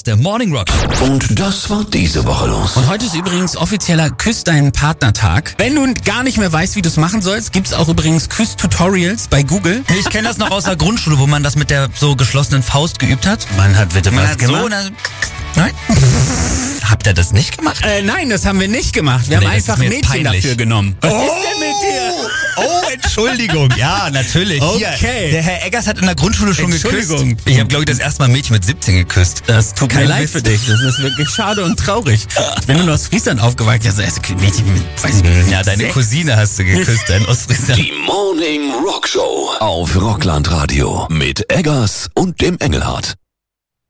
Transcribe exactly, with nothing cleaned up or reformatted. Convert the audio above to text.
der Morning Rock. Und das war diese Woche los. Und heute ist übrigens offizieller Küss deinen Partner-Tag. Wenn du gar nicht mehr weißt, wie du es machen sollst, gibt's auch übrigens Küss-Tutorials bei Google. Ich kenne das noch aus der Grundschule, wo man das mit der so geschlossenen Faust geübt hat. Man hat bitte Man was hat gemacht. so, dann, nein. Habt ihr das nicht gemacht? Äh, nein, das haben wir nicht gemacht. Wir Nee, haben das ist einfach mir jetzt Mädchen peinlich. dafür genommen. Was Oh! ist denn mit dir? Oh, Entschuldigung. Ja, natürlich. Okay. Hier, der Herr Eggers hat in der Grundschule schon geküsst. Entschuldigung. Ich habe, glaube ich, das erste Mal ein Mädchen mit siebzehn geküsst. Das tut mir Kein leid Witz. für dich. Das ist wirklich schade und traurig. Ich bin nur aus Friesland aufgewachsen. Also, erst Mädchen mit, weiß ich nicht, Ja, deine sechs. Cousine hast du geküsst, dein Ostfriesland. Die Morning Rock Show auf Rockland Radio mit Eggers und dem Engelhardt.